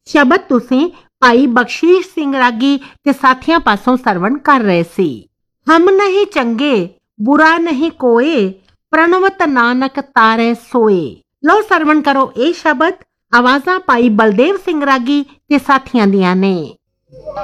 ਸ਼ਬਦ ਤੁਸੀਂ ਭਾਈ ਬਖਸ਼ੀਸ਼ ਸਿੰਘ ਰਾਗੀ ਤੇ ਸਾਥੀਆਂ ਪਾਸੋਂ ਸਰਵਣ ਕਰ ਰਹੇ ਸੀ। ਹਮ ਨਹੀਂ ਚੰਗੇ ਬੁਰਾ ਨਹੀਂ ਕੋਏ, ਪ੍ਰਣਵਤ ਨਾਨਕ ਤਾਰੇ ਸੋਏ। ਲੋ ਸਰਵਣ ਕਰੋ ਇਹ ਸ਼ਬਦ। ਆਵਾਜ਼ਾਂ ਭਾਈ ਬਲਦੇਵ ਸਿੰਘ ਰਾਗੀ ਤੇ ਸਾਥੀਆਂ ਦੀਆਂ ਨੇ।